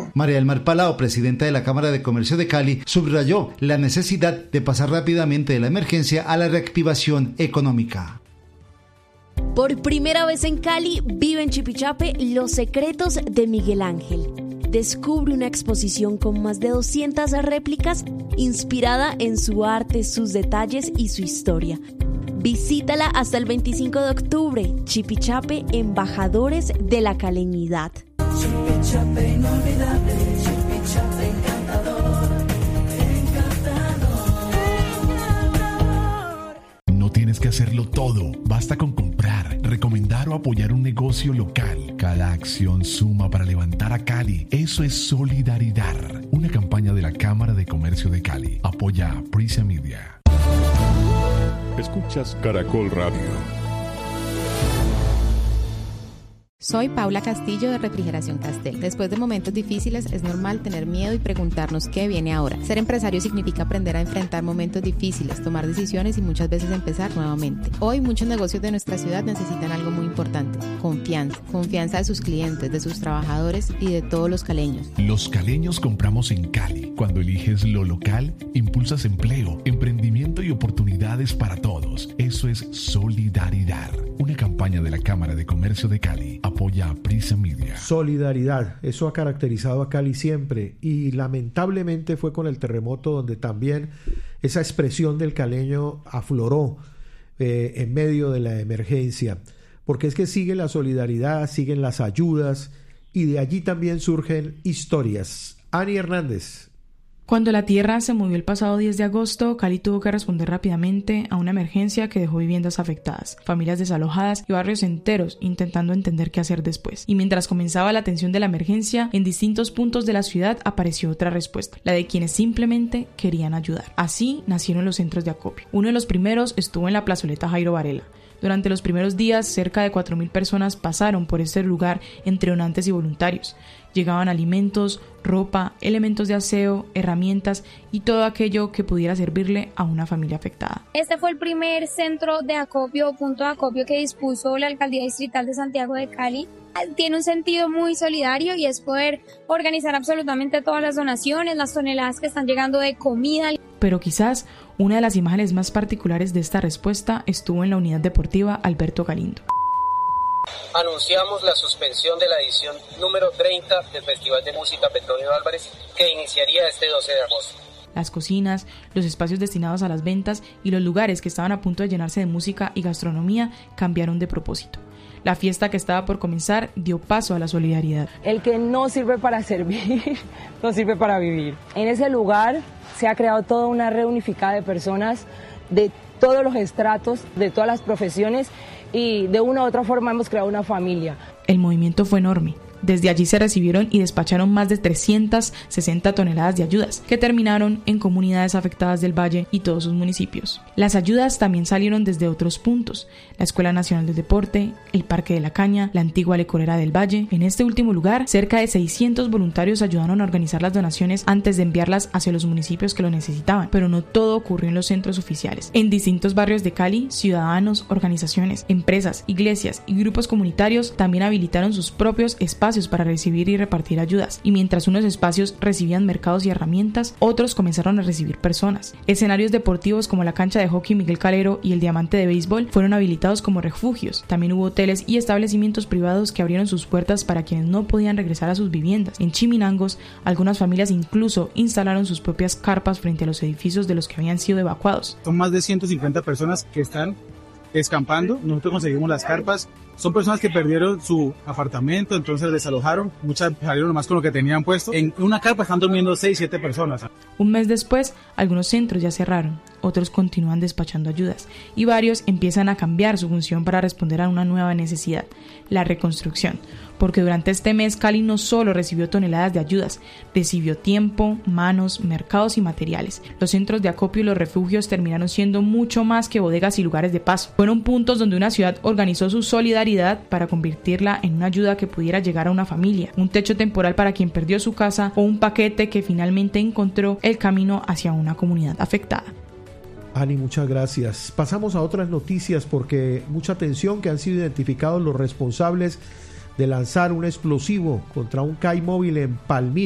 Estado. María del Mar Palao, presidenta de la Cámara de Comercio de Cali, subrayó la necesidad de pasar rápidamente de la emergencia a la reactivación económica. Por primera vez en Cali, vive en Chipichape Los secretos de Miguel Ángel. Descubre una exposición con más de 200 réplicas inspirada en su arte, sus detalles y su historia. Visítala hasta el 25 de octubre. Chipichape, embajadores de la caleñidad. Chipichape inolvidable, Chipichape encantador, encantador. No tienes que hacerlo todo, basta con comprar, recomendar o apoyar un negocio local. Cada acción suma para levantar a Cali. Eso es solidaridad. Una campaña de la Cámara de Comercio de Cali. Apoya a Prisa Media. Escuchas Caracol Radio. Soy Paula Castillo de Refrigeración Castel. Después de momentos difíciles es normal tener miedo y preguntarnos qué viene ahora. Ser empresario significa aprender a enfrentar momentos difíciles, tomar decisiones y muchas veces empezar nuevamente. Hoy muchos negocios de nuestra ciudad necesitan algo muy importante: confianza. Confianza de sus clientes, de sus trabajadores y de todos los caleños. Los caleños compramos en Cali. Cuando eliges lo local, impulsas empleo, emprendimiento y oportunidades para todos. Eso es solidaridad. Una campaña de la Cámara de Comercio de Cali. Apoya a Prisa Media. Solidaridad, eso ha caracterizado a Cali siempre, y lamentablemente fue con el terremoto donde también esa expresión del caleño afloró en medio de la emergencia, porque es que sigue la solidaridad, siguen las ayudas, y de allí también surgen historias. Ani Hernández. Cuando la tierra se movió el pasado 10 de agosto, Cali tuvo que responder rápidamente a una emergencia que dejó viviendas afectadas, familias desalojadas y barrios enteros intentando entender qué hacer después. Y mientras comenzaba la atención de la emergencia, en distintos puntos de la ciudad apareció otra respuesta, la de quienes simplemente querían ayudar. Así nacieron los centros de acopio. Uno de los primeros estuvo en la plazoleta Jairo Varela. Durante los primeros días, cerca de 4.000 personas pasaron por este lugar entre donantes y voluntarios. Llegaban alimentos, ropa, elementos de aseo, herramientas y todo aquello que pudiera servirle a una familia afectada. Este fue el primer centro de acopio, punto de acopio que dispuso la Alcaldía Distrital de Santiago de Cali. Tiene un sentido muy solidario y es poder organizar absolutamente todas las donaciones, las toneladas que están llegando de comida. Pero quizás una de las imágenes más particulares de esta respuesta estuvo en la unidad deportiva Alberto Galindo. Anunciamos la suspensión de la edición número 30 del Festival de Música Petronio Álvarez, que iniciaría este 12 de agosto. Las cocinas, los espacios destinados a las ventas y los lugares que estaban a punto de llenarse de música y gastronomía cambiaron de propósito. La fiesta que estaba por comenzar dio paso a la solidaridad. El que no sirve para servir, no sirve para vivir. En ese lugar se ha creado toda una red unificada de personas de todos los estratos, de todas las profesiones, y de una u otra forma hemos creado una familia. El movimiento fue enorme. Desde allí se recibieron y despacharon más de 360 toneladas de ayudas, que terminaron en comunidades afectadas del Valle y todos sus municipios. Las ayudas también salieron desde otros puntos: la Escuela Nacional del Deporte, el Parque de la Caña, la antigua Licorera del Valle. En este último lugar, cerca de 600 voluntarios ayudaron a organizar las donaciones antes de enviarlas hacia los municipios que lo necesitaban, pero no todo ocurrió en los centros oficiales. En distintos barrios de Cali, ciudadanos, organizaciones, empresas, iglesias y grupos comunitarios también habilitaron sus propios espacios para recibir y repartir ayudas, y mientras unos espacios recibían mercados y herramientas, otros comenzaron a recibir personas. Escenarios deportivos como la cancha de hockey Miguel Calero y el Diamante de béisbol fueron habilitados como refugios. También hubo hoteles y establecimientos privados que abrieron sus puertas para quienes no podían regresar a sus viviendas. En Chiminangos, algunas familias incluso instalaron sus propias carpas frente a los edificios de los que habían sido evacuados. Son más de 150 personas que están escampando. Nosotros conseguimos las carpas. Son personas que perdieron su apartamento, entonces desalojaron. Muchas salieron nomás con lo que tenían puesto. En una carpa están durmiendo 6-7 personas. Un mes después, algunos centros ya cerraron, otros continúan despachando ayudas y varios empiezan a cambiar su función para responder a una nueva necesidad: la reconstrucción. Porque durante este mes Cali no solo recibió toneladas de ayudas, recibió tiempo, manos, mercados y materiales. Los centros de acopio y los refugios terminaron siendo mucho más que bodegas y lugares de paso. Fueron puntos donde una ciudad organizó su solidaridad para convertirla en una ayuda que pudiera llegar a una familia, un techo temporal para quien perdió su casa o un paquete que finalmente encontró el camino hacia una comunidad afectada. Ani, muchas gracias. Pasamos a otras noticias porque mucha atención, que han sido identificados los responsables de lanzar un explosivo contra un CAI móvil en Palmira.